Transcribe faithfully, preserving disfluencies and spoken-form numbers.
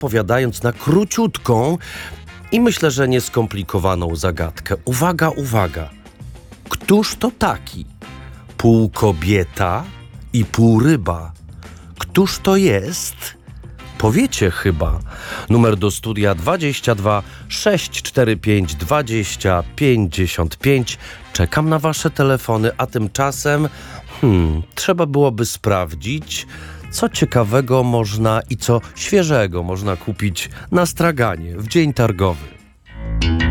odpowiadając na króciutką i myślę, że nieskomplikowaną zagadkę. Uwaga, uwaga. Któż to taki? Pół kobieta i pół ryba. Któż to jest? Powiecie chyba. Numer do studia dwadzieścia dwa sześć cztery pięć dwadzieścia pięćdziesiąt pięć. Czekam na wasze telefony, a tymczasem hmm, trzeba byłoby sprawdzić, co ciekawego można i co świeżego można kupić na straganie w dzień targowy.